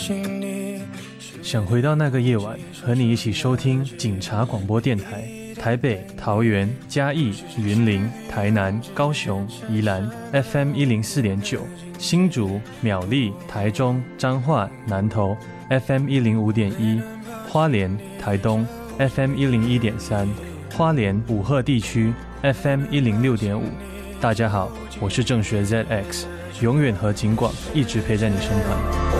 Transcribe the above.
想回到那个夜晚，和你一起收听警察广播电台，台北、桃园、嘉义、云林、台南、高雄、宜兰 FM 104.9，新竹、苗栗、台中、彰化、南投 FM 105.1，花莲、台东 FM 101.3，花莲武鹤地区 FM 106.5。大家好，我是正学 ZX， 永远和警广一直陪在你身旁。